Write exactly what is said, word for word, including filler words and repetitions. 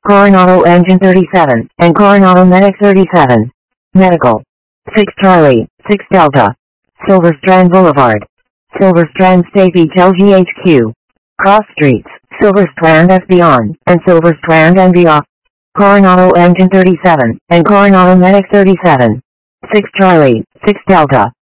Coronado Engine thirty-seven, and Coronado Medic thirty-seven. Medical. six Charlie, six Delta. Silver Strand Boulevard. Silver Strand State Beach L G H Q. Cross Streets, Silver Strand and beyond, and Silver Strand and beyond. Coronado Engine thirty-seven, and Coronado Medic thirty-seven. six Charlie, six Delta.